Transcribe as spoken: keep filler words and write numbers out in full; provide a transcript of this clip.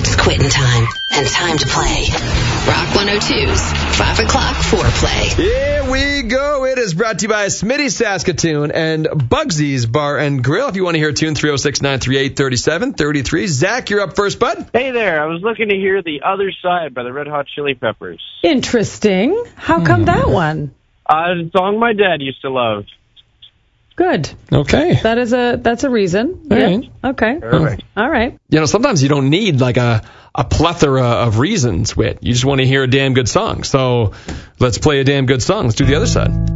It's quitting time and time to play. Rock one oh two's five o'clock foreplay. Here we go. It is brought to you by Smitty Saskatoon and Bugsy's Bar and Grill. If you want to hear a tune, three oh six, nine three eight, three seven three three. Zach, you're up first, bud. Hey there. I was looking to hear The Other Side by the Red Hot Chili Peppers. Interesting. How come that one? Uh, it's a song my dad used to love. Good. Okay. That is a that's a reason. All yeah. right. Okay. Perfect. All right. You know, sometimes you don't need like a, a plethora of reasons, Whit. You just want to hear a damn good song. So let's play a damn good song. Let's do The Other Side.